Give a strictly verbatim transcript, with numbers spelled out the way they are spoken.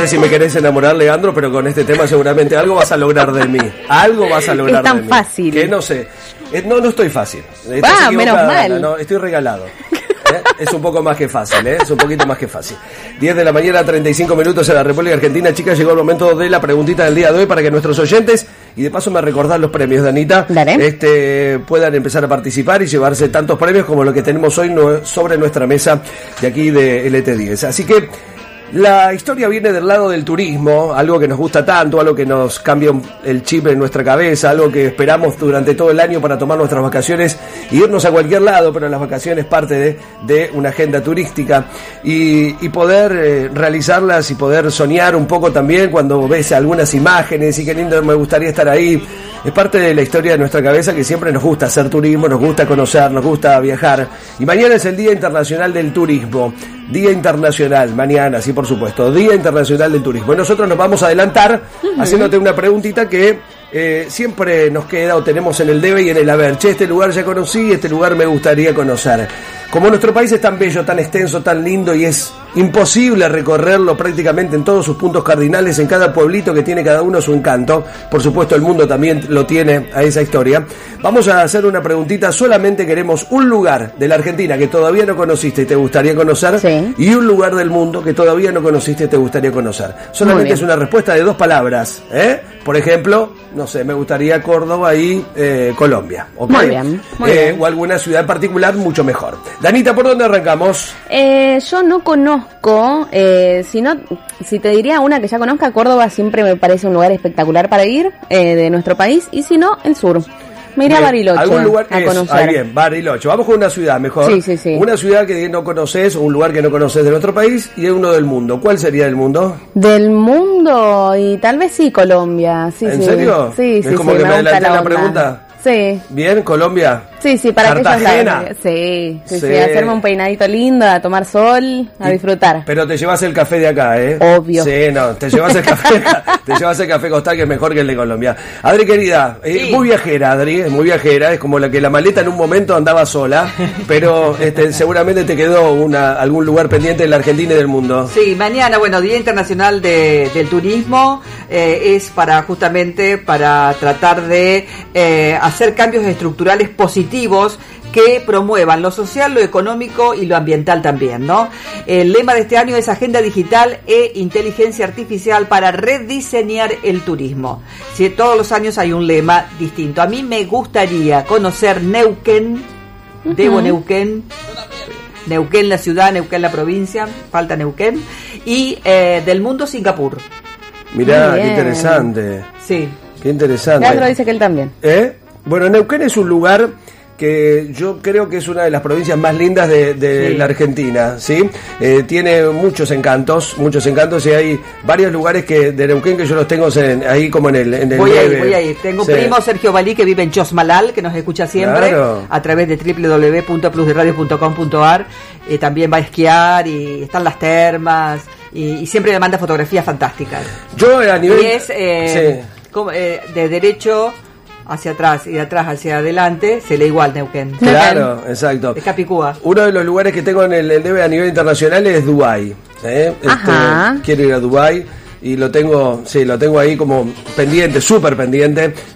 sé si me querés enamorar, Leandro, pero con este tema seguramente algo vas a lograr de mí. Algo vas a lograr de mí. Es tan fácil. Que no sé. Eh, no, no estoy fácil. Ah, menos mal. No, estoy regalado. ¿Eh? Es un poco más que fácil, ¿eh? Es un poquito más que fácil. diez de la mañana, treinta y cinco minutos en la República Argentina. Chicas, llegó el momento de la preguntita del día de hoy para que nuestros oyentes, y de paso me recordar los premios, Danita, Dale. este puedan empezar a participar y llevarse tantos premios como lo que tenemos hoy no, sobre nuestra mesa de aquí de L T diez. Así que la historia viene del lado del turismo, algo que nos gusta tanto, algo que nos cambia el chip en nuestra cabeza, algo que esperamos durante todo el año para tomar nuestras vacaciones y irnos a cualquier lado, pero las vacaciones parte de, de una agenda turística y, y poder eh, realizarlas y poder soñar un poco también cuando ves algunas imágenes y qué lindo me gustaría estar ahí. Es parte de la historia de nuestra cabeza que siempre nos gusta hacer turismo, nos gusta conocer, nos gusta viajar. Y mañana es el Día Internacional del Turismo. Día Internacional, mañana, sí, por supuesto. Día Internacional del Turismo. Y nosotros nos vamos a adelantar uh-huh. haciéndote una preguntita que eh, siempre nos queda o tenemos en el debe y en el haber. Che, este lugar ya conocí, este lugar me gustaría conocer. Como nuestro país es tan bello, tan extenso, tan lindo y es imposible recorrerlo prácticamente en todos sus puntos cardinales, en cada pueblito que tiene cada uno su encanto, por supuesto el mundo también lo tiene a esa historia, vamos a hacer una preguntita, solamente queremos un lugar de la Argentina que todavía no conociste y te gustaría conocer, sí. y un lugar del mundo que todavía no conociste y te gustaría conocer. Solamente es una respuesta de dos palabras, ¿eh? Por ejemplo, no sé, me gustaría Córdoba y eh, Colombia, ¿okay? Muy bien, muy eh, bien. O alguna ciudad en particular, mucho mejor. Danita, ¿por dónde arrancamos? Eh, yo no conozco, eh, si, no, si te diría una que ya conozca, Córdoba siempre me parece un lugar espectacular para ir eh, de nuestro país, y si no, el sur. Me iré a Bariloche algún lugar a es, conocer. Ah, bien, Bariloche. Vamos con una ciudad mejor. Sí, sí, sí. Una ciudad que no conoces, o un lugar que no conoces de nuestro país, y uno del mundo. ¿Cuál sería del mundo? Del mundo, y tal vez sí, Colombia. Sí, ¿En sí. serio? Sí, sí, ¿Es como sí, que me me gusta adelanté la la onda. pregunta? Sí. Bien, Colombia. Sí, sí, para Cartagena. aquellos sí, sí, sí, Sí. hacerme un peinadito lindo, a tomar sol, a Y- disfrutar. Pero te llevas el café de acá, ¿eh? Obvio. Sí, no, te llevas el café, te llevas el café Costal, que es mejor que el de Colombia. Adri, querida, eh, Sí. muy viajera, Adri, es muy viajera, es como la que la maleta en un momento andaba sola, pero este, seguramente te quedó una, algún lugar pendiente en la Argentina y del mundo. Sí, mañana, bueno, Día Internacional de, del Turismo, eh, es para justamente para tratar de eh, hacer cambios estructurales positivos que promuevan lo social, lo económico y lo ambiental también, ¿no? El lema de este año es Agenda Digital e Inteligencia Artificial para rediseñar el turismo. Sí, todos los años hay un lema distinto. A mí me gustaría conocer Neuquén, uh-huh. Debo Neuquén, Neuquén la ciudad, Neuquén la provincia, falta Neuquén, y eh, del mundo Singapur. Mirá, Muy qué bien. interesante. Sí. Qué interesante. Leandro dice que él también. ¿Eh? Bueno, Neuquén es un lugar que yo creo que es una de las provincias más lindas de, de Sí. la Argentina, ¿sí? Eh, tiene muchos encantos, muchos encantos, y hay varios lugares que de Neuquén que yo los tengo en, ahí como en el, en el Voy a ir, nieve. voy a ir. Tengo un Sí. primo, Sergio Balí, que vive en Chosmalal, que nos escucha siempre, Claro. a través de doble u doble u doble u punto plus de radio punto com punto a r. Eh, también va a esquiar y están las termas y, y siempre me manda fotografías fantásticas. Yo a nivel... Y es eh, como, eh, de derecho hacia atrás y de atrás hacia adelante, se lee igual Neuquén. Sí, claro, exacto. Es Capicúa. Uno de los lugares que tengo en el, el debe a nivel internacional es Dubái. ¿eh? Ajá. Este, quiero ir a Dubái y lo tengo, sí, lo tengo ahí como pendiente, súper pendiente.